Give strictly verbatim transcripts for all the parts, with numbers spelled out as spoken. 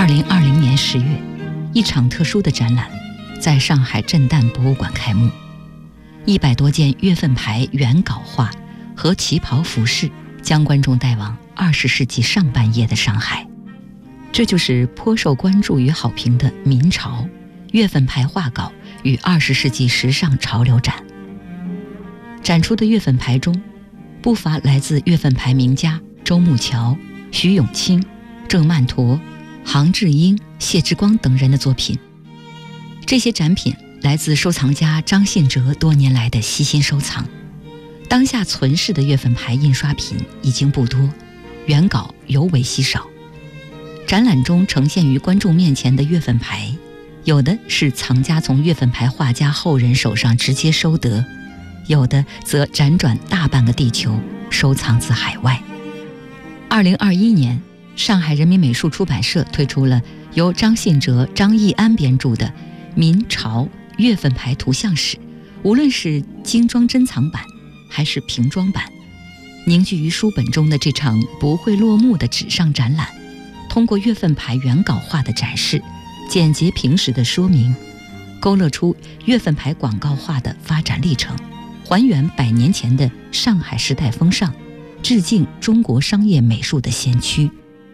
二零二零年十月，一场特殊的展览在上海震旦博物馆开幕，一百多件月份牌原稿画和旗袍服饰将观众带往二十世纪上半叶的上海。这就是颇受关注与好评的明朝月份牌画稿与二十世纪时尚潮流展。展出的月份牌中，不乏来自月份牌名家周木桥、徐永清、郑曼陀、杭志英、谢之光等人的作品。这些展品来自收藏家张信哲多年来的悉心收藏。当下存世的月份牌印刷品已经不多，原稿尤为稀少。展览中呈现于观众面前的月份牌，有的是藏家从月份牌画家后人手上直接收得，有的则辗转大半个地球，收藏自海外。二零二一年，上海人民美术出版社推出了由张信哲、张义安编著的《明朝月份牌图像史》，无论是精装珍藏版还是平装版，凝聚于书本中的这场不会落幕的纸上展览，通过月份牌原稿画的展示，简洁平实的说明，勾勒出月份牌广告画的发展历程，还原百年前的上海时代风尚，致敬中国商业美术的先驱。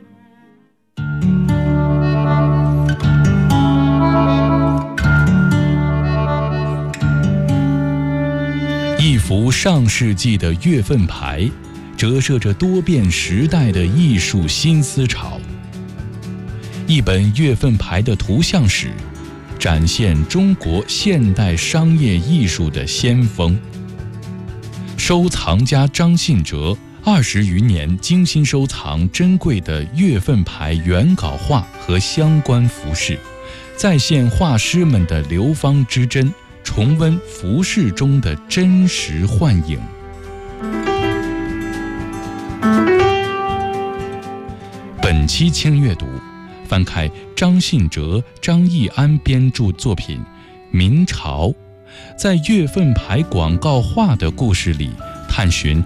一幅上世纪的月份牌，折射着多变时代的艺术新思潮。一本月份牌的图像史，展现中国现代商业艺术的先锋。收藏家张信哲二十余年精心收藏珍贵的月份牌原稿画和相关服饰，再现画师们的流芳之真，重温服饰中的真实幻影。本期轻阅读，翻开张信哲、张义安编著作品《明朝》，在月份牌广告画的故事里，探寻